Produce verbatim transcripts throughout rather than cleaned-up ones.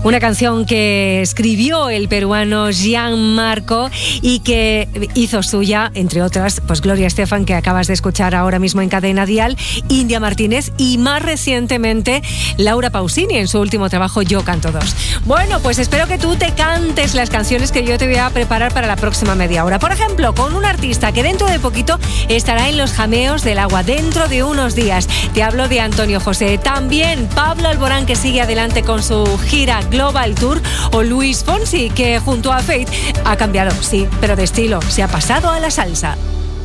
Una canción que escribió el peruano Gianmarco y que hizo suya, entre otras, pues Gloria Estefan, que acabas de escuchar ahora mismo en Cadena Dial, India Martínez y más recientemente Laura Pausini en su último trabajo Yo Canto Dos. Bueno, pues espero que tú te cantes las canciones que yo te voy a preparar para la próxima media hora. Por ejemplo, con un artista que dentro de poquito estará en los jameos del agua, dentro de unos días. Te hablo de Antonio José. También Pablo Alborán, que sigue adelante con su gira Global Tour, o Luis Fonsi, que junto a Fate ha cambiado, sí, pero de estilo, se ha pasado a la salsa.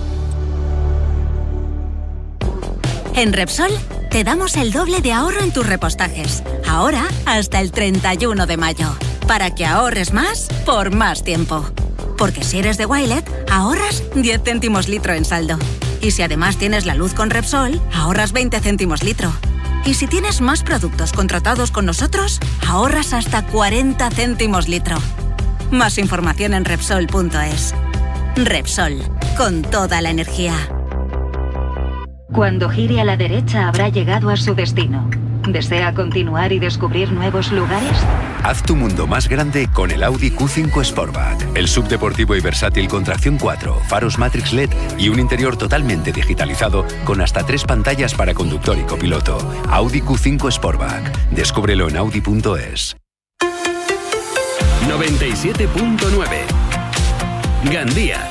En Repsol te damos el doble de ahorro en tus repostajes. Ahora hasta el treinta y uno de mayo. Para que ahorres más por más tiempo. Porque si eres de Wilet, ahorras diez céntimos litro en saldo. Y si además tienes la luz con Repsol, ahorras veinte céntimos litro. Y si tienes más productos contratados con nosotros, ahorras hasta cuarenta céntimos litro. Más información en Repsol punto es. Repsol, con toda la energía. Cuando gire a la derecha habrá llegado a su destino. ¿Desea continuar y descubrir nuevos lugares? Haz tu mundo más grande con el Audi Q cinco Sportback. El subdeportivo y versátil con tracción cuatro, faros Matrix L E D y un interior totalmente digitalizado con hasta tres pantallas para conductor y copiloto. Audi Q cinco Sportback. Descúbrelo en audi punto es. noventa y siete punto nueve Gandía.